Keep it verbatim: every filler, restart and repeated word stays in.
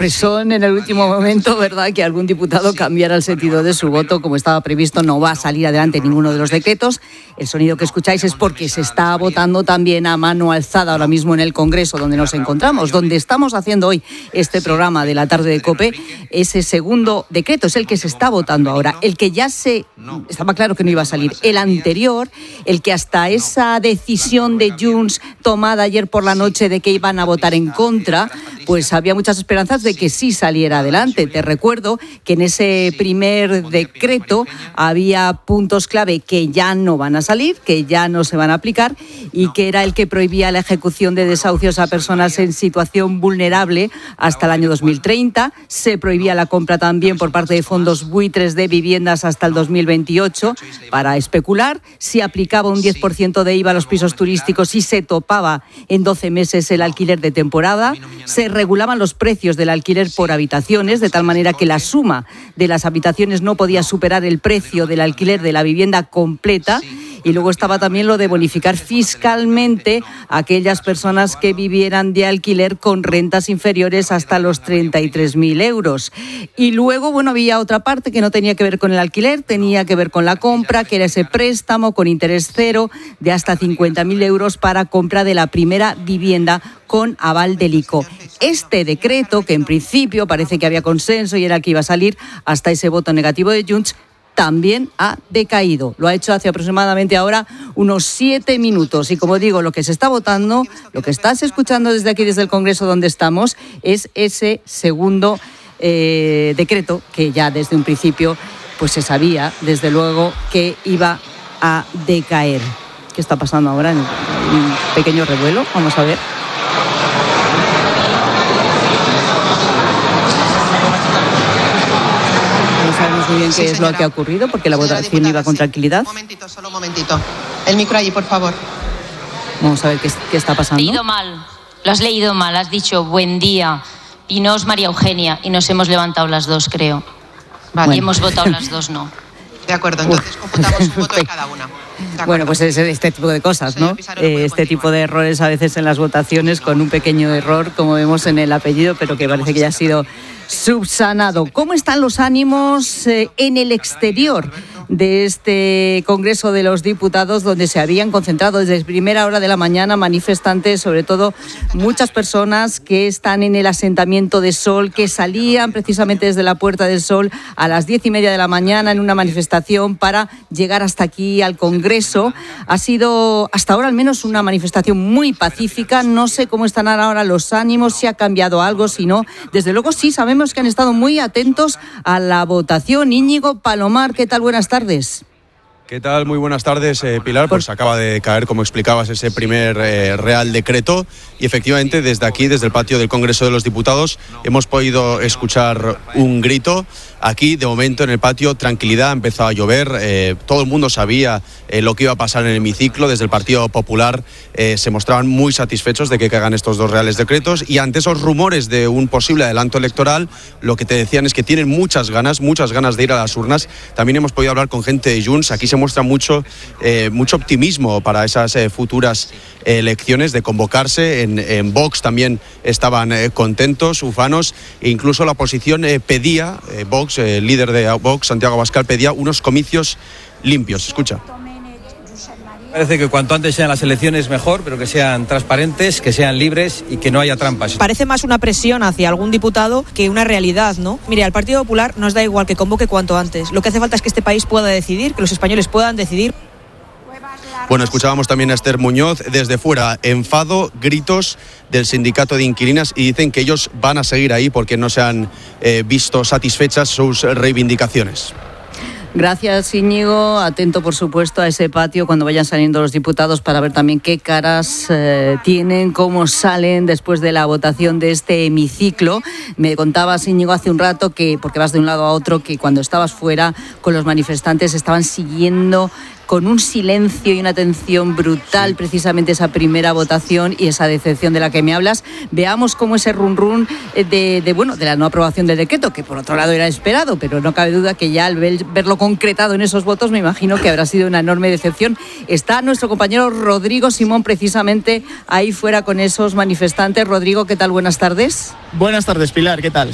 sorpresón en el último momento, ¿verdad?, que algún diputado cambiara el sentido de su voto. Como estaba previsto, no va a salir adelante ninguno de los decretos. El sonido que escucháis es porque se está votando también a mano alzada ahora mismo en el Congreso, donde nos encontramos, donde estamos haciendo hoy este programa de la tarde de COPE. Ese segundo decreto es el que se está votando ahora, el que ya se estaba claro que no iba a salir. El anterior, el que hasta esa decisión de Junts tomada ayer por la noche de que iban a votar en contra, pues había muchas esperanzas de que sí saliera adelante. Te recuerdo que en ese primer decreto había puntos clave que ya no van a salir, que ya no se van a aplicar, y que era el que prohibía la ejecución de desahucios a personas en situación vulnerable hasta el año dos mil treinta. Se prohibía la compra también por parte de fondos buitres de viviendas hasta el dos mil veintiocho para especular. Se aplicaba un diez por ciento de I V A a los pisos turísticos y se topaba en doce meses el alquiler de temporada. Se regulaban los precios del alquiler por habitaciones, de tal manera que la suma de las habitaciones no podía superar el precio del alquiler de la vivienda completa. Y luego estaba también lo de bonificar fiscalmente a aquellas personas que vivieran de alquiler con rentas inferiores hasta los treinta y tres mil euros. Y luego, bueno, había otra parte que no tenía que ver con el alquiler, tenía que ver con la compra, que era ese préstamo con interés cero de hasta cincuenta mil euros para compra de la primera vivienda con aval del I C O. Este decreto, que en principio parece que había consenso y era el que iba a salir hasta ese voto negativo de Junts, también ha decaído. Lo ha hecho hace aproximadamente ahora unos siete minutos. Y como digo, lo que se está votando, lo que estás escuchando desde aquí, desde el Congreso donde estamos, es ese segundo eh, decreto que ya desde un principio pues se sabía, desde luego, que iba a decaer. ¿Qué está pasando ahora? En un pequeño revuelo. Vamos a ver. Sabemos muy bien qué sí, es lo que ha ocurrido, porque la señora votación iba con sí. tranquilidad. Un momentito, solo un momentito. El micro allí, por favor. Vamos a ver qué, qué está pasando. Has leído mal, lo has leído mal, has dicho buen día, y no es María Eugenia, y nos hemos levantado las dos, creo. Vale. Bueno. Y hemos votado las dos, no. De acuerdo, entonces computamos un voto de cada una. Bueno, pues es este tipo de cosas, ¿no? Eh, este tipo de errores a veces en las votaciones, con un pequeño error, como vemos en el apellido, pero que parece que ya ha sido subsanado. ¿Cómo están los ánimos eh, en el exterior de este Congreso de los Diputados, donde se habían concentrado desde primera hora de la mañana manifestantes, sobre todo muchas personas que están en el asentamiento de Sol, que salían precisamente desde la Puerta del Sol a las diez y media de la mañana en una manifestación para llegar hasta aquí al Congreso? Ha sido hasta ahora al menos una manifestación muy pacífica. No sé cómo están ahora los ánimos, si ha cambiado algo, si no. Desde luego sí sabemos que han estado muy atentos a la votación. Íñigo Palomar, ¿qué tal? Buenas tardes. ¿Qué tal? Muy buenas tardes, eh, Pilar. Pues acaba de caer, como explicabas, ese primer eh, Real Decreto, y efectivamente desde aquí, desde el patio del Congreso de los Diputados, hemos podido escuchar un grito. Aquí, de momento, en el patio, tranquilidad, ha empezado a llover, eh, todo el mundo sabía eh, lo que iba a pasar en el hemiciclo. Desde el Partido Popular eh, se mostraban muy satisfechos de que caigan estos dos Reales Decretos, y ante esos rumores de un posible adelanto electoral, lo que te decían es que tienen muchas ganas, muchas ganas de ir a las urnas. También hemos podido hablar con gente de Junts. Aquí se muestra mucho, eh, mucho optimismo para esas eh, futuras eh, elecciones, de convocarse. En, en Vox también estaban eh, contentos, ufanos, e incluso la oposición eh, pedía, eh, Vox, el eh, líder de Vox, Santiago Abascal, pedía unos comicios limpios. Escucha. Parece que cuanto antes sean las elecciones mejor, pero que sean transparentes, que sean libres y que no haya trampas. Parece más una presión hacia algún diputado que una realidad, ¿no? Mire, al Partido Popular nos da igual que convoque cuanto antes. Lo que hace falta es que este país pueda decidir, que los españoles puedan decidir. Bueno, escuchábamos también a Esther Muñoz desde fuera. Enfado, gritos del sindicato de inquilinas, y dicen que ellos van a seguir ahí porque no se han eh, visto satisfechas sus reivindicaciones. Gracias, Íñigo. Atento, por supuesto, a ese patio cuando vayan saliendo los diputados para ver también qué caras eh, tienen, cómo salen después de la votación de este hemiciclo. Me contabas, Íñigo, hace un rato que, porque vas de un lado a otro, que cuando estabas fuera con los manifestantes estaban siguiendo con un silencio y una atención brutal, sí, precisamente esa primera votación y esa decepción de la que me hablas. Veamos cómo ese run run de, de, bueno, de la no aprobación del decreto, que por otro lado era esperado, pero no cabe duda que ya al ver, verlo concretado en esos votos, me imagino que habrá sido una enorme decepción. Está nuestro compañero Rodrigo Simón precisamente ahí fuera con esos manifestantes. Rodrigo, ¿qué tal? Buenas tardes. Buenas tardes, Pilar, ¿qué tal?